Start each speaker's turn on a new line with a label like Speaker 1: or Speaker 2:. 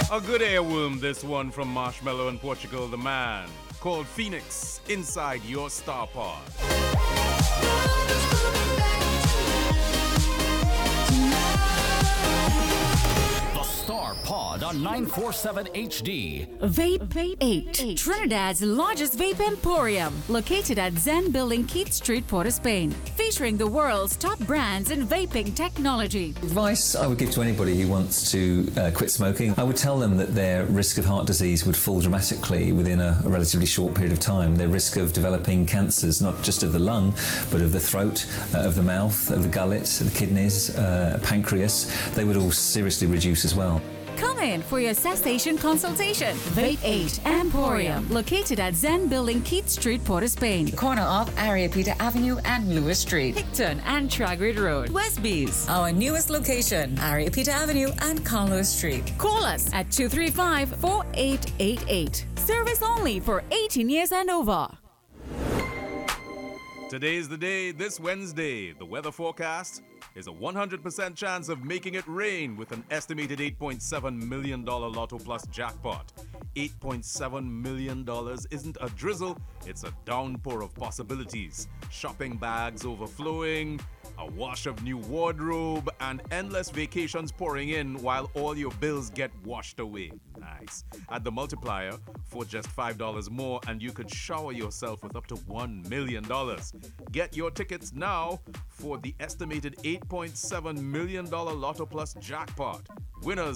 Speaker 1: A good airworm, this one from Marshmallow in Portugal, the man called Phoenix inside your star pod.
Speaker 2: Star Pod on 947 HD.
Speaker 3: Vape 8, Trinidad's largest vape emporium, located at Zen Building, Keith Street, Port of Spain, featuring the world's top brands in vaping technology.
Speaker 4: Advice I would give to anybody who wants to quit smoking, I would tell them that their risk of heart disease would fall dramatically within a relatively short period of time. Their risk of developing cancers, not just of the lung, but of the throat, of the mouth, of the gullet, the kidneys, pancreas, they would all seriously reduce as well.
Speaker 3: Come in for your cessation consultation. Vape 8 Emporium, located at Zen Building, Keith Street, Port of Spain.
Speaker 5: Corner of Ariapita Avenue and Lewis Street.
Speaker 3: Hickton and Tragrid Road.
Speaker 5: Westbees. Our newest location, Ariapita Avenue and Carlos Street.
Speaker 3: Call us at 235-4888. Service only for 18 years and over.
Speaker 1: Today's the day, this Wednesday. The weather forecast is a 100% chance of making it rain with an estimated $8.7 million Lotto Plus jackpot. $8.7 million isn't a drizzle, it's a downpour of possibilities. Shopping bags overflowing, a wash of new wardrobe, and endless vacations pouring in while all your bills get washed away. Nice. At the multiplier, for just $5 more, and you could shower yourself with up to $1 million. Get your tickets now for the estimated $8.7 million Lotto Plus jackpot. Winners